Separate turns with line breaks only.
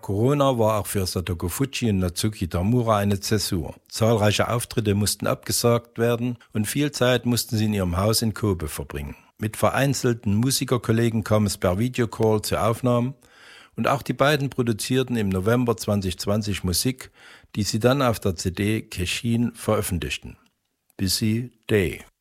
Corona war auch für Satoko Fujii und Natsuki Tamura eine Zäsur. Zahlreiche Auftritte mussten abgesagt werden und viel Zeit mussten sie in ihrem Haus in Kobe verbringen. Mit vereinzelten Musikerkollegen kam es per Videocall zu Aufnahmen und auch die beiden produzierten im November 2020 Musik, die sie dann auf der CD Keshin veröffentlichten. Busy Day.